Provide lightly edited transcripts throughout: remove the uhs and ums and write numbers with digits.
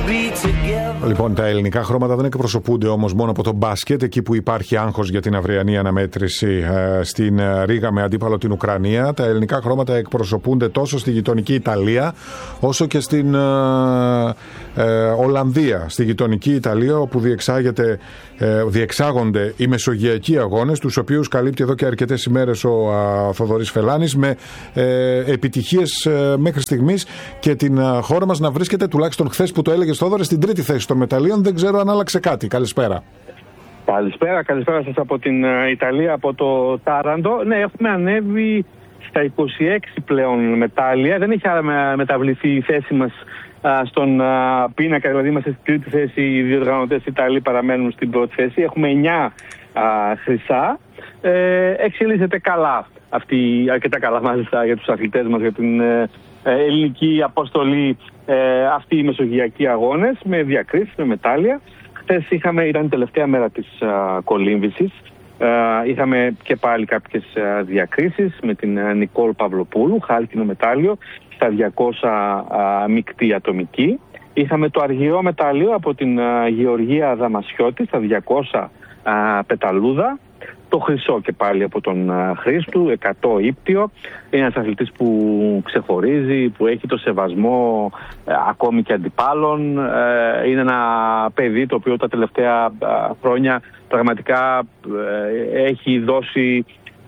Λοιπόν, τα ελληνικά χρώματα δεν εκπροσωπούνται όμως μόνο από το μπάσκετ, εκεί που υπάρχει άγχος για την αυριανή αναμέτρηση στην Ρήγα με αντίπαλο την Ουκρανία. Τα ελληνικά χρώματα εκπροσωπούνται τόσο στη γειτονική Ιταλία όσο και στην Ολλανδία. Στη γειτονική Ιταλία, όπου διεξάγονται οι μεσογειακοί αγώνες, τους οποίους καλύπτει εδώ και αρκετές ημέρες ο Θοδωρής Φελάνης, με επιτυχίες μέχρι στιγμής και την χώρα μας να βρίσκεται, τουλάχιστον χθες που το έλεγες Θόδωρε, στην τρίτη θέση των μεταλλίων. Δεν ξέρω αν άλλαξε κάτι. Καλησπέρα. Καλησπέρα σας από την Ιταλία, από το Τάραντο. Ναι, έχουμε ανέβει στα 26 πλέον μετάλλια. Δεν έχει μεταβληθεί η θέση μας στον πίνακα, δηλαδή είμαστε στην τρίτη θέση, οι διοργανωτές Ιταλοί παραμένουν στην πρώτη θέση. Έχουμε 9 χρυσά. Εξελίσσεται καλά αυτή, αρκετά καλά μάλιστα για τους αθλητές μας, για την ελληνική αποστολή, αυτοί οι μεσογειακοί αγώνες με διακρίσεις, με μετάλλια. Χθες ήταν η τελευταία μέρα της κολύμβησης. Είχαμε και πάλι κάποιες διακρίσεις με την Νικόλ Παυλοπούλου, χάλκινο μετάλλιο στα 200 μεικτή ατομική. Είχαμε το αργυρό μετάλλιο από την Γεωργία Δαμασιώτη στα 200 πεταλούδα. Το χρυσό και πάλι από τον Χρήστου, 100 ύπτιο. Είναι ένας αθλητής που ξεχωρίζει, που έχει το σεβασμό ακόμη και αντιπάλων. Είναι ένα παιδί το οποίο τα τελευταία χρόνια πραγματικά έχει δώσει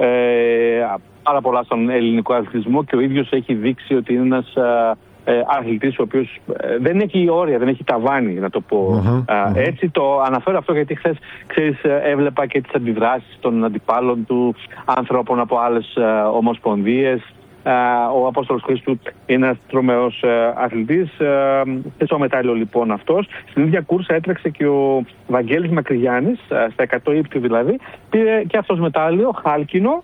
πάρα πολλά στον ελληνικό αθλητισμό και ο ίδιος έχει δείξει ότι είναι ένας αθλητής ο οποίος δεν έχει όρια, δεν έχει ταβάνι, να το πω έτσι. Το αναφέρω αυτό γιατί χθες, έβλεπα και τις αντιδράσεις των αντιπάλων του, ανθρώπων από άλλες ομοσπονδίες. Ο Απόστολος Χρήστου είναι ένας τρομερός αθλητής. Στο μετάλλιο λοιπόν αυτός. Στην ίδια κούρσα έτρεξε και ο Βαγγέλης Μακρυγιάννης, στα 100 ύπτιο δηλαδή. Πήρε και αυτός μετάλλιο, χάλκινο.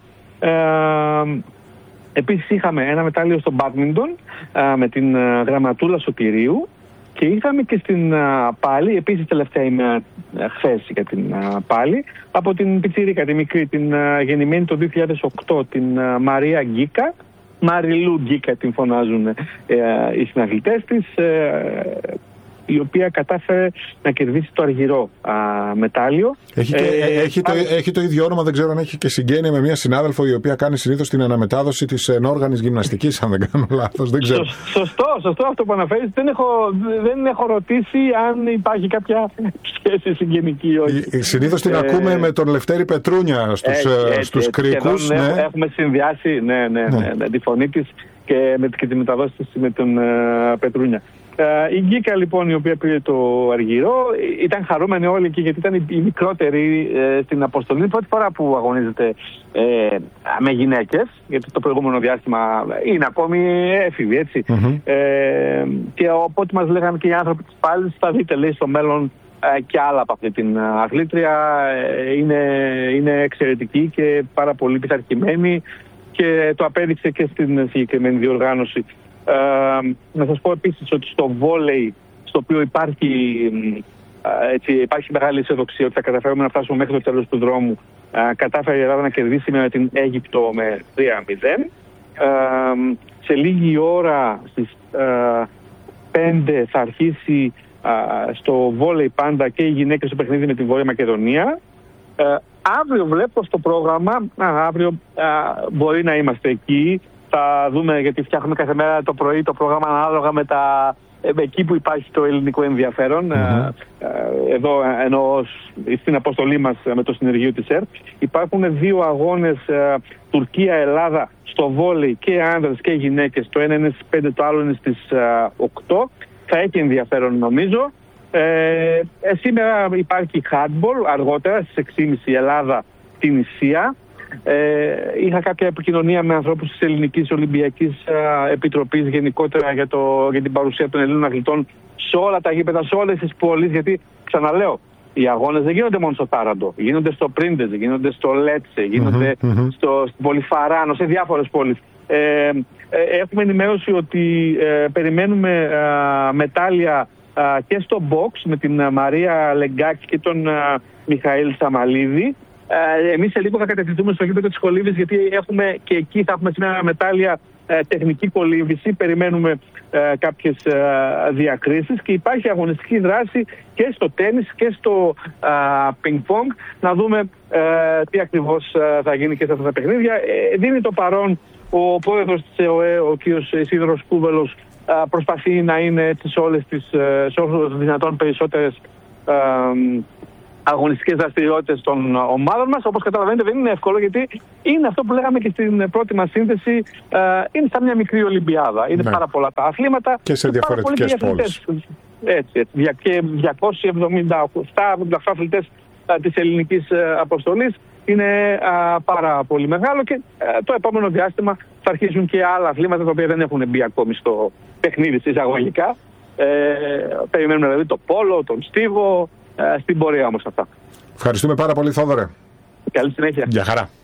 Επίσης είχαμε ένα μετάλλιο στο μπάντμιντον με την Γραμματούλα Σωτηρίου και είχαμε και στην πάλι, επίσης τελευταία ημέρα χθες για την πάλι, από την Πιτσιρίκα, τη μικρή, την γεννημένη το 2008, την Μαρία Γκίκα, Μαριλού Γκίκα την φωνάζουν οι συναθλητές της, η οποία κατάφερε να κερδίσει το αργυρό μετάλλιο. Έχει το ίδιο όνομα, δεν ξέρω αν έχει και συγγένεια με μια συνάδελφο η οποία κάνει συνήθως την αναμετάδοση της ενόργανης γυμναστικής, αν δεν κάνω λάθος. Δεν ξέρω. Σωστό αυτό που αναφέρεις. Δεν έχω ρωτήσει αν υπάρχει κάποια σχέση συγγενική ή όχι. Συνήθως την ακούμε με τον Λευτέρη Πετρούνια στους κρίκους. Έχουμε συνδυάσει τη φωνή της και τη μεταδόση της με τον Πετρούνια. Η Γκίκα λοιπόν, η οποία πήρε το αργυρό, ήταν χαρούμενοι όλοι εκεί γιατί ήταν η μικρότερη στην αποστολή. Πρώτη φορά που αγωνίζεται με γυναίκες, γιατί το προηγούμενο διάστημα είναι ακόμη έφηβοι, έτσι. Και οπότε μας λέγανε και οι άνθρωποι της πάλης, θα δείτε λέει στο μέλλον και άλλα από αυτή την αθλήτρια. Είναι εξαιρετική και πάρα πολύ πειθαρχημένη και το απέδειξε και στην συγκεκριμένη διοργάνωση. Να σας πω επίσης ότι στο βόλεϊ, στο οποίο υπάρχει μεγάλη αισιοδοξία ότι θα καταφέρουμε να φτάσουμε μέχρι το τέλος του δρόμου, κατάφερε η Ελλάδα να κερδίσει με την Αίγυπτο με 3-0. Σε λίγη ώρα στις 5 θα αρχίσει στο βόλεϊ πάντα και οι γυναίκες στο παιχνίδι με τη Βόρεια Μακεδονία. Αύριο βλέπω στο πρόγραμμα, αύριο μπορεί να είμαστε εκεί. Θα δούμε, γιατί φτιάχνουμε κάθε μέρα το πρωί το πρόγραμμα ανάλογα με εκεί που υπάρχει το ελληνικό ενδιαφέρον. Εδώ εννοώ στην αποστολή μας με το συνεργείο της ΕΡΤ. Υπάρχουν 2 αγώνες Τουρκία-Ελλάδα στο βόλεϊ, και άνδρες και γυναίκες. Το ένα είναι στις 5, το άλλο είναι στις 8. Θα έχει ενδιαφέρον νομίζω. Σήμερα υπάρχει handball, αργότερα στις 6.30 Ελλάδα την Ισία. Είχα κάποια επικοινωνία με ανθρώπους της Ελληνικής Ολυμπιακής Επιτροπής γενικότερα για την παρουσία των Ελλήνων αθλητών σε όλα τα γήπεδα, σε όλες τις πόλεις, γιατί ξαναλέω, οι αγώνες δεν γίνονται μόνο στο Τάραντο, γίνονται στο Πρίντεζε, γίνονται στο Λέτσε, γίνονται στην Πολυφαράνο, σε διάφορες πόλεις. Έχουμε ενημέρωση ότι περιμένουμε μετάλλια και στο box με την Μαρία Λεγκάκη και τον Μιχαήλ Σαμαλίδη. Εμείς σε λίγο θα κατευθυνθούμε στο γήπεδο της Κολύβης, γιατί έχουμε και εκεί θα έχουμε σήμερα μετάλλια τεχνική κολύμβηση, περιμένουμε κάποιες διακρίσεις και υπάρχει αγωνιστική δράση και στο τένις και στο πινκ-πονγκ. Να δούμε τι ακριβώς θα γίνει και σε αυτά τα παιχνίδια. Δίνει το παρόν ο πρόεδρος της ΕΟΕ, ο κ. Σίδωρος Κούβελος, προσπαθεί να είναι σε όλες τις δυνατόν περισσότερες αγωνιστικές δραστηριότητες των ομάδων μας. Όπως καταλαβαίνετε, δεν είναι εύκολο, γιατί είναι αυτό που λέγαμε και στην πρώτη μας σύνθεση, είναι σαν μια μικρή Ολυμπιάδα. Είναι πάρα πολλά τα αθλήματα και σε διαφορετικές πόλεις. Έτσι. Και 278 αθλητές της ελληνικής αποστολής είναι πάρα πολύ μεγάλο, και το επόμενο διάστημα θα αρχίσουν και άλλα αθλήματα τα οποία δεν έχουν μπει ακόμη στο παιχνίδι εισαγωγικά. Περιμένουμε δηλαδή το πόλο, τον στίβο, στην πορεία όμως αυτά. Ευχαριστούμε πάρα πολύ, Θόδωρε. Καλή συνέχεια. Γεια χαρά.